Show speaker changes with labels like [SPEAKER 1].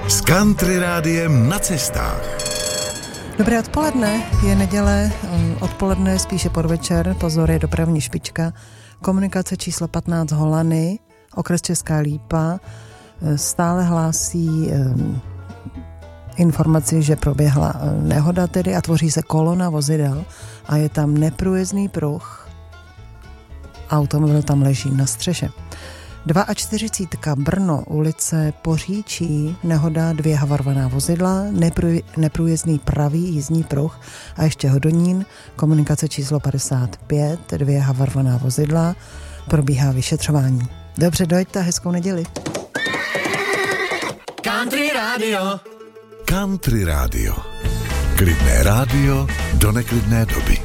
[SPEAKER 1] S Country Rádiem na cestách.
[SPEAKER 2] Dobré odpoledne, je neděle, odpoledne spíše podvečer, pozor, je dopravní špička, komunikace číslo 15 Holany, okres Česká Lípa, stále hlásí informaci, že proběhla nehoda tedy a tvoří se kolona vozidel a je tam neprůjezdný pruh, automobil tam leží na střeše. 42 Brno, ulice Poříčí, nehoda, 2 havarovaná vozidla, neprůjezdný pravý jízdní pruh a ještě Hodonín, komunikace číslo 55, 2 havarovaná vozidla, probíhá vyšetřování. Dobře, dojďte, hezkou neděli.
[SPEAKER 1] Country Radio. Country Radio. Klidné rádio do neklidné doby.